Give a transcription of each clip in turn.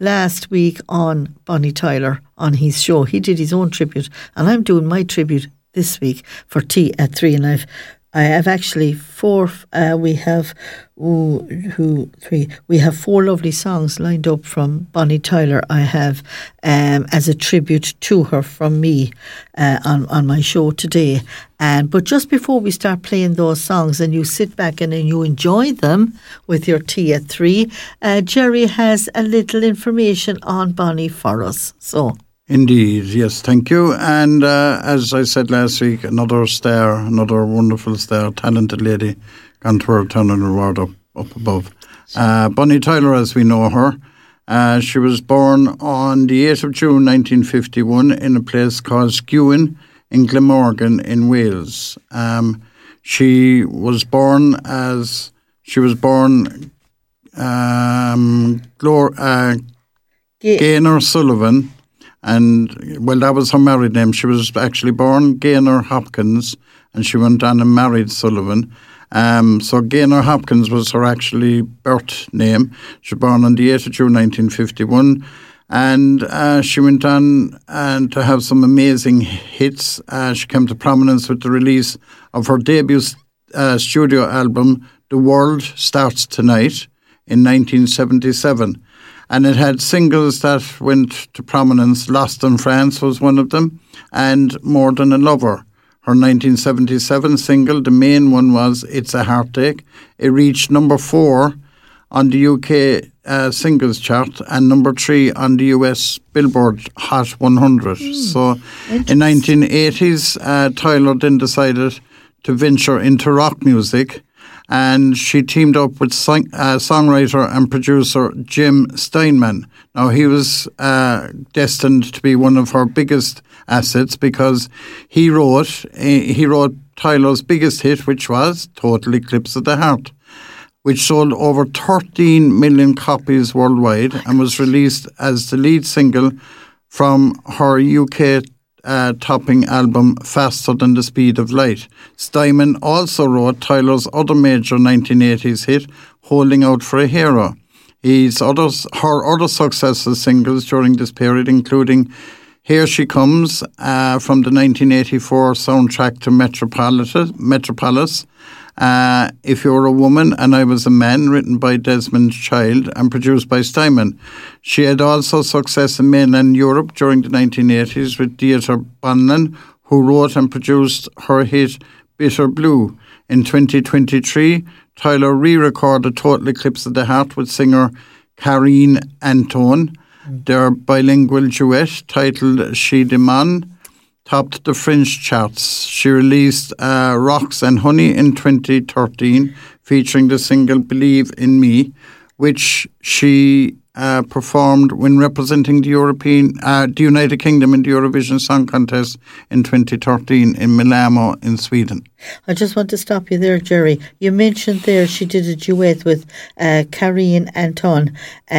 last week on Bonnie Tyler on his show. He did his own tribute, and I'm doing my tribute this week for Tea at 3, and I have actually four. We have three. We have four lovely songs lined up from Bonnie Tyler. I have as a tribute to her from me on my show today. But just before we start playing those songs, and you sit back and then you enjoy them with your tea at 3, Jerry has a little information on Bonnie for us. So. Indeed, yes, thank you. And as I said last week, another star, another wonderful star, talented lady, gone to her turn and reward up above. Bonnie Tyler, as we know her, she was born on the 8th of June 1951 in a place called Skewen in Glamorgan in Wales. She was born Gaynor Sullivan. And, well, that was her married name. She was actually born Gaynor Hopkins, and she went on and married Sullivan. So Gaynor Hopkins was her actually birth name. She was born on the 8th of June 1951, and she went on and to have some amazing hits. She came to prominence with the release of her debut studio album, The World Starts Tonight, in 1977. And it had singles that went to prominence. Lost in France was one of them, and More Than a Lover. Her 1977 single, the main one, was It's a Heartache. It reached number 4 on the UK singles chart and number 3 on the US Billboard Hot 100. So in 1980s, Tyler then decided to venture into rock music, and she teamed up with songwriter and producer Jim Steinman. Now, he was destined to be one of her biggest assets because he wrote Tyler's biggest hit, which was Total Eclipse of the Heart, which sold over 13 million copies worldwide and was released as the lead single from her UK topping album Faster Than the Speed of Light. Steinman also wrote Tyler's other major 1980s hit, Holding Out for a Hero. Her other successful singles during this period, including Here She Comes from the 1984 soundtrack to Metropolis, If You're a Woman and I Was a Man, written by Desmond Child and produced by Steinman. She had also success in mainland Europe during the 1980s with Dieter Bohlen, who wrote and produced her hit Bitter Blue. In 2023, Tyler re-recorded Total Eclipse of the Heart with singer Karine Anton. Their bilingual duet, titled She Demande, topped the French charts. She released Rocks and Honey in 2013, featuring the single Believe in Me, which she performed when representing the United Kingdom in the Eurovision Song Contest in 2013 in Malmö in Sweden. I just want to stop you there, Jerry. You mentioned there she did a duet with Karine Anton,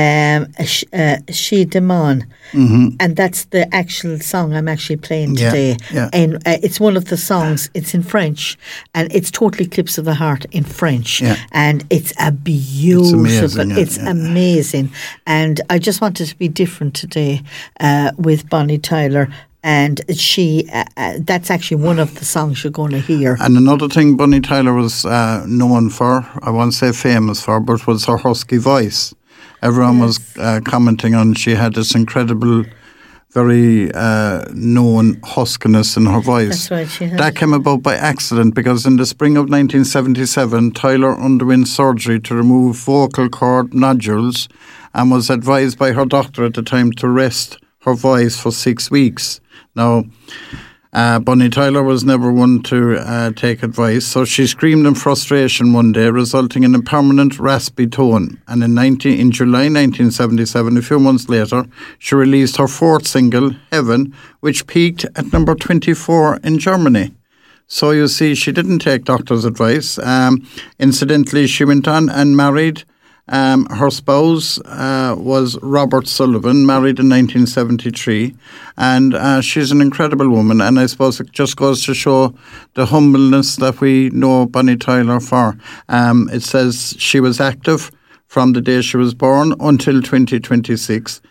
She Demande, and that's the actual song I'm actually playing today. Yeah. And it's one of the songs. It's in French, and it's Total Eclipse of the Heart in French, and it's a beautiful. It's amazing. And I just wanted to be different today with Bonnie Tyler. And she, that's actually one of the songs you're going to hear. And another thing Bonnie Tyler was known for, I won't say famous for, but was her husky voice. Everyone was commenting on she had this incredible, very known huskiness in her voice. That's right, she had. That came about by accident because in the spring of 1977, Tyler underwent surgery to remove vocal cord nodules and was advised by her doctor at the time to rest her voice for 6 weeks. Now, Bonnie Tyler was never one to take advice, so she screamed in frustration one day, resulting in a permanent raspy tone. And in July 1977, a few months later, she released her fourth single, Heaven, which peaked at number 24 in Germany. So you see, she didn't take doctor's advice. Incidentally, she went on and married. Her spouse was Robert Sullivan, married in 1973, and she's an incredible woman, and I suppose it just goes to show the humbleness that we know Bonnie Tyler for. It says she was active from the day she was born until 2026,